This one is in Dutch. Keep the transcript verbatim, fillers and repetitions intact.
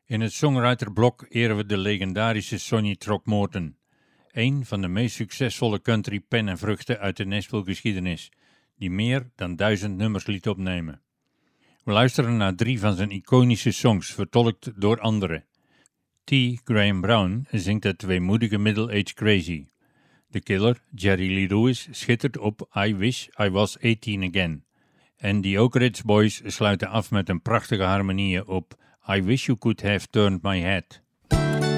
In het songwriterblok eren we de legendarische Sonny Throckmorton, een van de meest succesvolle country pen en vruchten uit de Nashville geschiedenis, die meer dan duizend nummers liet opnemen. We luisteren naar drie van zijn iconische songs, vertolkt door anderen. T. Graham Brown zingt het weemoedige Middle-Age Crazy. De Killer, Jerry Lee Lewis, schittert op I Wish I Was eighteen Again. En de Oak Ridge Boys sluiten af met een prachtige harmonieën op I Wish You Could Have Turned My Head.